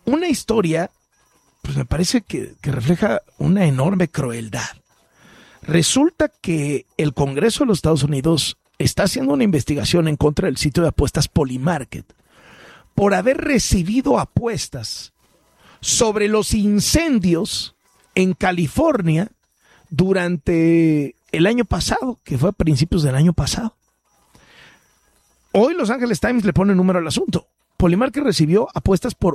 una historia, pues me parece que refleja una enorme crueldad. Resulta que el Congreso de los Estados Unidos está haciendo una investigación en contra del sitio de apuestas Polymarket por haber recibido apuestas sobre los incendios en California durante el año pasado, que fue a principios del año pasado. Hoy Los Angeles Times le pone número al asunto. Polymarket recibió apuestas por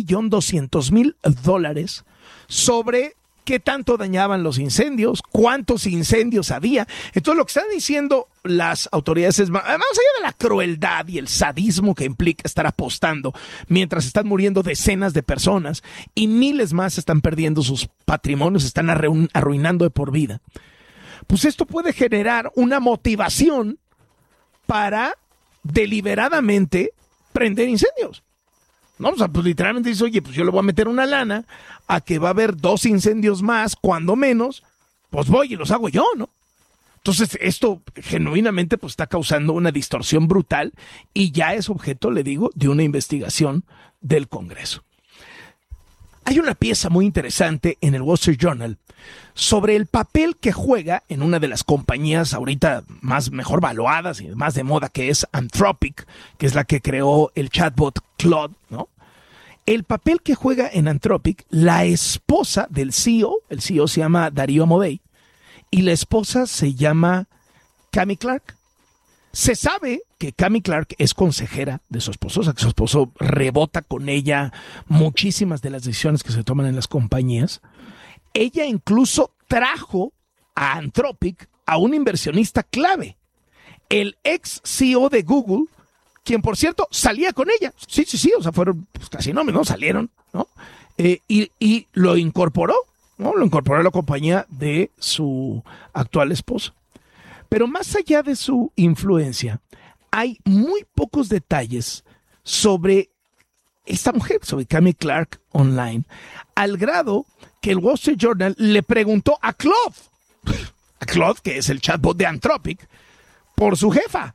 $1,200,000 sobre qué tanto dañaban los incendios, cuántos incendios había. Entonces lo que están diciendo las autoridades es, más allá de la crueldad y el sadismo que implica estar apostando mientras están muriendo decenas de personas y miles más están perdiendo sus patrimonios, se están arruinando de por vida, pues esto puede generar una motivación para deliberadamente prender incendios. No, o sea, pues literalmente dice, oye, pues yo le voy a meter una lana a que va a haber 2 incendios más, cuando menos, pues voy y los hago yo, ¿no? Entonces, esto genuinamente pues está causando una distorsión brutal y ya es objeto, le digo, de una investigación del Congreso. Hay una pieza muy interesante en el Wall Street Journal sobre el papel que juega en una de las compañías ahorita mejor valuadas y más de moda, que es Anthropic, que es la que creó el chatbot Claude, ¿no? El papel que juega en Anthropic la esposa del CEO, el CEO se llama Darío Amodei, y la esposa se llama Cami Clark. Se sabe que Cami Clark es consejera de su esposo, o sea que su esposo rebota con ella muchísimas de las decisiones que se toman en las compañías. Ella incluso trajo a Anthropic a un inversionista clave, el ex CEO de Google, quien por cierto salía con ella. Sí, o sea, fueron pues, casi no salieron, ¿no? Y lo incorporó, ¿no? Lo incorporó a la compañía de su actual esposo. Pero más allá de su influencia, hay muy pocos detalles sobre esta mujer, sobre Cami Clark Online, al grado que el Wall Street Journal le preguntó a Claude, que es el chatbot de Anthropic, por su jefa.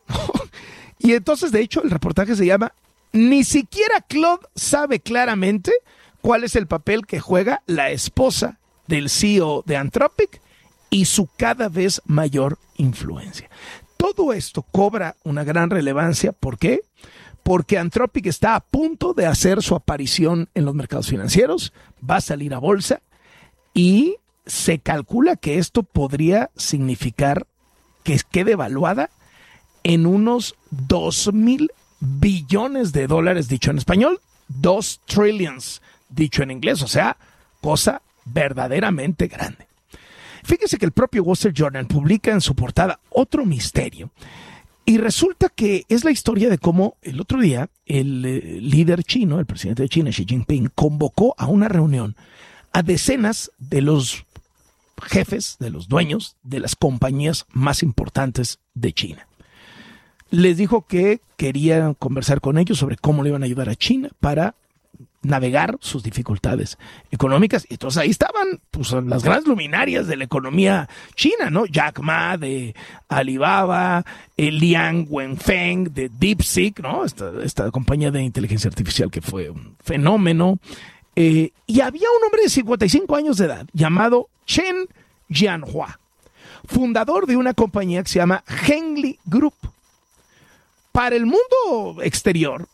Y entonces, de hecho, el reportaje se llama "Ni siquiera Claude sabe claramente cuál es el papel que juega la esposa del CEO de Anthropic y su cada vez mayor influencia". Todo esto cobra una gran relevancia. ¿Por qué? Porque Anthropic está a punto de hacer su aparición en los mercados financieros, va a salir a bolsa y se calcula que esto podría significar que quede evaluada en unos $2,000 billones, dicho en español, 2 trillions, dicho en inglés, o sea, cosa verdaderamente grande. Fíjese que el propio Wall Street Journal publica en su portada otro misterio. Y resulta que es la historia de cómo el otro día el líder chino, el presidente de China, Xi Jinping, convocó a una reunión a decenas de los jefes, de los dueños de las compañías más importantes de China. Les dijo que querían conversar con ellos sobre cómo le iban a ayudar a China para navegar sus dificultades económicas. Y entonces ahí estaban pues, las grandes luminarias de la economía china, ¿no? Jack Ma de Alibaba, Liang Wenfeng de DeepSeek, ¿no? Esta compañía de inteligencia artificial que fue un fenómeno. Y había un hombre de 55 años de edad llamado Chen Jianhua, fundador de una compañía que se llama Hengli Group. Para el mundo exterior,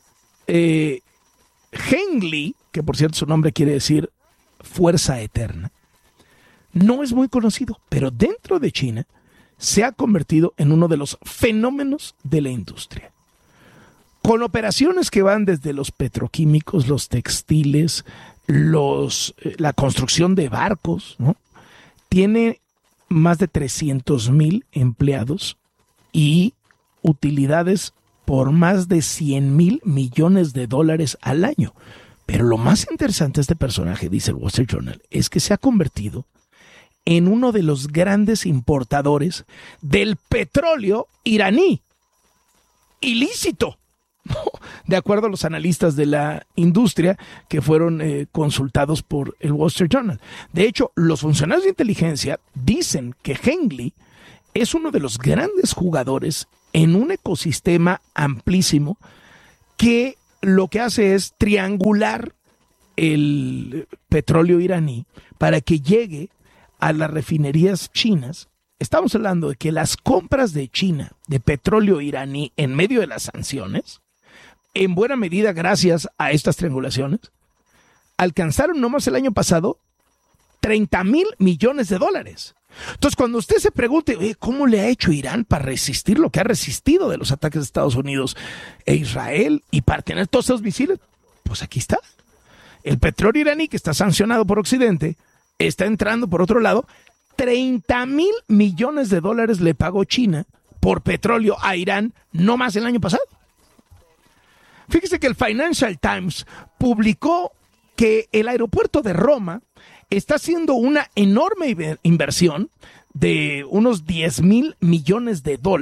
Hengli, que por cierto su nombre quiere decir fuerza eterna, no es muy conocido, pero dentro de China se ha convertido en uno de los fenómenos de la industria. Con operaciones que van desde los petroquímicos, los textiles, la construcción de barcos, ¿no? Tiene más de 300,000 empleados y utilidades por más de $100,000 millones al año. Pero lo más interesante de este personaje, dice el Wall Street Journal, es que se ha convertido en uno de los grandes importadores del petróleo iraní, ilícito, de acuerdo a los analistas de la industria que fueron consultados por el Wall Street Journal. De hecho, los funcionarios de inteligencia dicen que Hengli es uno de los grandes jugadores en un ecosistema amplísimo que lo que hace es triangular el petróleo iraní para que llegue a las refinerías chinas. Estamos hablando de que las compras de China de petróleo iraní en medio de las sanciones, en buena medida gracias a estas triangulaciones, alcanzaron nomás el año pasado $30,000 millones. Entonces, cuando usted se pregunte, ¿cómo le ha hecho Irán para resistir lo que ha resistido de los ataques de Estados Unidos e Israel y para tener todos esos misiles? Pues aquí está. El petróleo iraní, que está sancionado por Occidente, está entrando por otro lado. $30,000 millones le pagó China por petróleo a Irán no más el año pasado. Fíjese que el Financial Times publicó que el aeropuerto de Roma está haciendo una enorme inversión de unos $10,000 millones.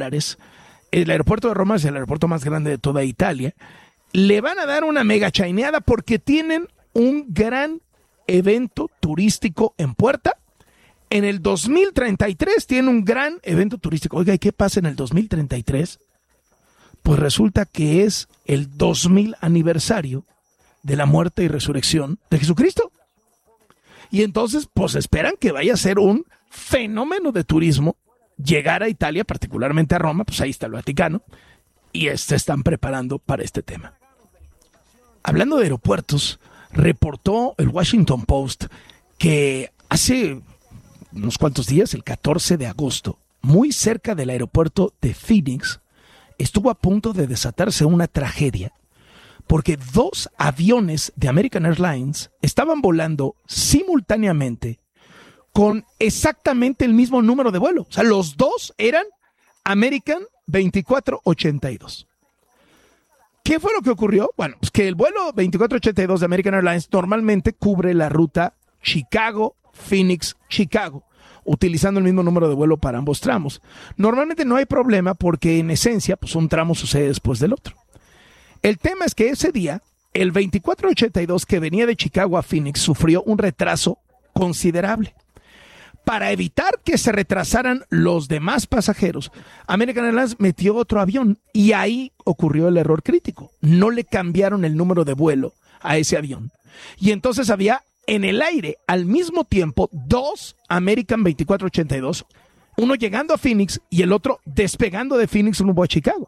El aeropuerto de Roma es el aeropuerto más grande de toda Italia. Le van a dar una mega chaineada porque tienen un gran evento turístico en puerta. En el 2033 tiene un gran evento turístico. Oiga, ¿y qué pasa en el 2033? Pues resulta que es el 2000 aniversario de la muerte y resurrección de Jesucristo. Y entonces, pues esperan que vaya a ser un fenómeno de turismo llegar a Italia, particularmente a Roma, pues ahí está el Vaticano, y se están preparando para este tema. Hablando de aeropuertos, reportó el Washington Post que hace unos cuantos días, el 14 de agosto, muy cerca del aeropuerto de Phoenix, estuvo a punto de desatarse una tragedia porque 2 aviones de American Airlines estaban volando simultáneamente con exactamente el mismo número de vuelo. O sea, los dos eran American 2482. ¿Qué fue lo que ocurrió? Bueno, pues que el vuelo 2482 de American Airlines normalmente cubre la ruta Chicago-Phoenix-Chicago, utilizando el mismo número de vuelo para ambos tramos. Normalmente no hay problema porque en esencia, pues un tramo sucede después del otro. El tema es que ese día, el 2482 que venía de Chicago a Phoenix sufrió un retraso considerable. Para evitar que se retrasaran los demás pasajeros, American Airlines metió otro avión y ahí ocurrió el error crítico. No le cambiaron el número de vuelo a ese avión. Y entonces había en el aire al mismo tiempo 2 American 2482, uno llegando a Phoenix y el otro despegando de Phoenix rumbo a Chicago.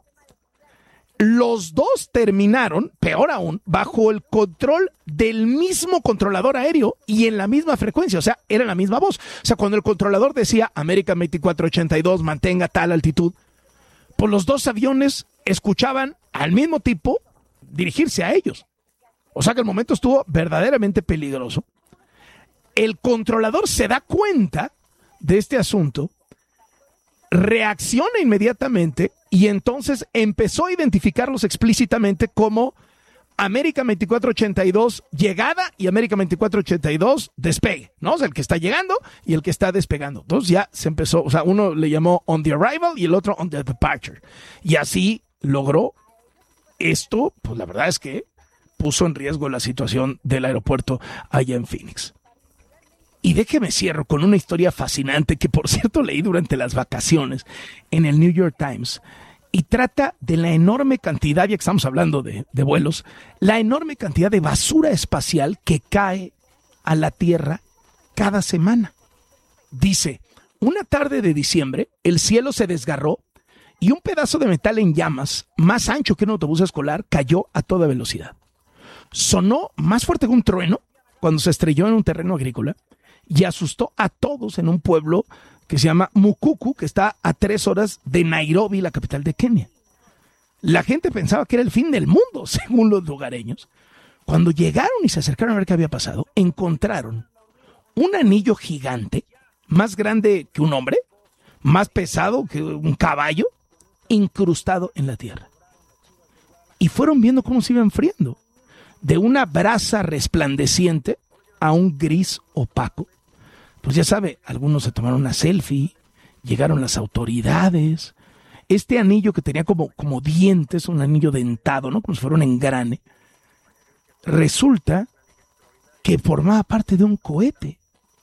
Los dos terminaron, peor aún, bajo el control del mismo controlador aéreo y en la misma frecuencia, o sea, era la misma voz. O sea, cuando el controlador decía American 2482 mantenga tal altitud, pues los dos aviones escuchaban al mismo tipo dirigirse a ellos. O sea que el momento estuvo verdaderamente peligroso. El controlador se da cuenta de este asunto, reacciona inmediatamente y entonces empezó a identificarlos explícitamente como American 2482 llegada y American 2482 despegue, ¿no? O sea, el que está llegando y el que está despegando. Entonces ya se empezó, o sea, uno le llamó on the arrival y el otro on the departure. Y así logró esto, pues la verdad es que puso en riesgo la situación del aeropuerto allá en Phoenix. Y déjeme cierro con una historia fascinante que, por cierto, leí durante las vacaciones en el New York Times y trata de la enorme cantidad, ya que estamos hablando de vuelos, la enorme cantidad de basura espacial que cae a la Tierra cada semana. Dice, una tarde de diciembre, el cielo se desgarró y un pedazo de metal en llamas, más ancho que un autobús escolar, cayó a toda velocidad. Sonó más fuerte que un trueno cuando se estrelló en un terreno agrícola y asustó a todos en un pueblo que se llama Mukuku, que está a 3 horas de Nairobi, la capital de Kenia. La gente pensaba que era el fin del mundo, según los lugareños. Cuando llegaron y se acercaron a ver qué había pasado, encontraron un anillo gigante, más grande que un hombre, más pesado que un caballo, incrustado en la tierra. Y fueron viendo cómo se iba enfriando, de una brasa resplandeciente a un gris opaco. Pues ya sabe, algunos se tomaron una selfie, llegaron las autoridades. Este anillo que tenía como dientes, un anillo dentado, ¿no? Como si fuera un engrane, resulta que formaba parte de un cohete.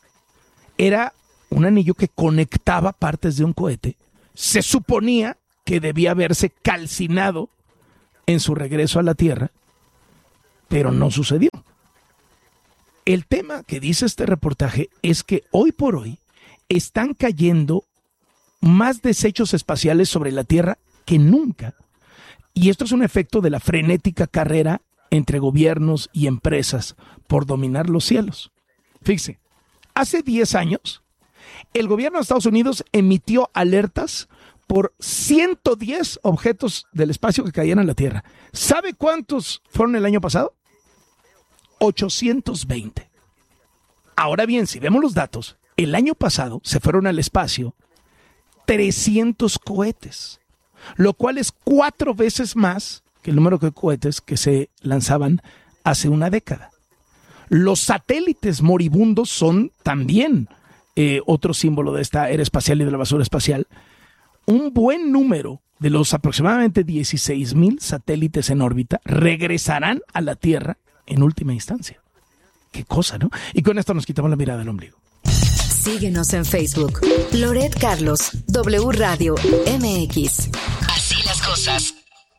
Era un anillo que conectaba partes de un cohete. Se suponía que debía haberse calcinado en su regreso a la Tierra pero no sucedió. El tema que dice este reportaje es que hoy por hoy están cayendo más desechos espaciales sobre la Tierra que nunca. Y esto es un efecto de la frenética carrera entre gobiernos y empresas por dominar los cielos. Fíjese, hace 10 años, el gobierno de Estados Unidos emitió alertas por 110 objetos del espacio que caían en la Tierra. ¿Sabe cuántos fueron el año pasado? 820. Ahora bien, si vemos los datos, el año pasado se fueron al espacio 300 cohetes, lo cual es 4 veces más que el número de cohetes que se lanzaban hace una década. Los satélites moribundos son también otro símbolo de esta era espacial y de la basura espacial. Un buen número de los aproximadamente 16,000 satélites en órbita regresarán a la Tierra en última instancia. Qué cosa, ¿no? Y con esto nos quitamos la mirada del ombligo. Síguenos en Facebook. Loret Carlos, W Radio MX. Así las cosas.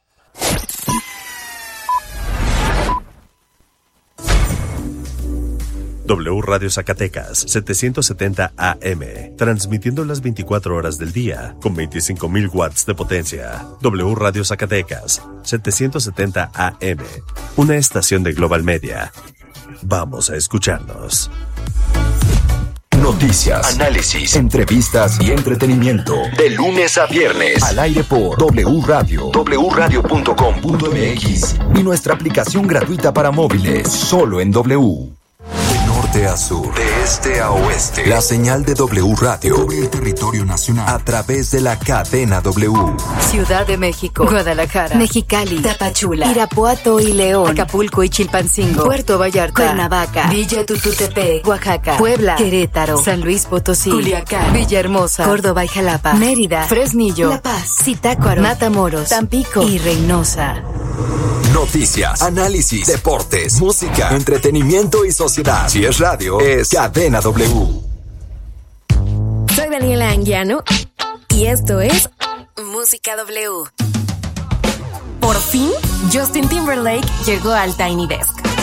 W Radio Zacatecas, 770 AM, transmitiendo las 24 horas del día, con 25,000 watts de potencia. W Radio Zacatecas, 770 AM, una estación de Global Media. Vamos a escucharnos. Noticias, análisis, entrevistas y entretenimiento. De lunes a viernes. Al aire por W Radio, wradio.com.mx y nuestra aplicación gratuita para móviles. Solo en W. De norte a sur, de este a oeste, la señal de W Radio cubre el territorio nacional a través de la cadena W. Ciudad de México, Guadalajara, Mexicali, Tapachula, Irapuato y León, Acapulco y Chilpancingo, Puerto Vallarta, Cuernavaca, Villa Tututepec, Oaxaca, Puebla, Querétaro, San Luis Potosí, Culiacán, Villahermosa, Córdoba y Jalapa, Mérida, Fresnillo, La Paz, Zitácuaro, Matamoros, Tampico y Reynosa. Noticias, análisis, deportes, música, entretenimiento y sociedad. Si es radio, es Cadena W. Soy Daniela Anguiano y esto es Música W. Por fin, Justin Timberlake llegó al Tiny Desk.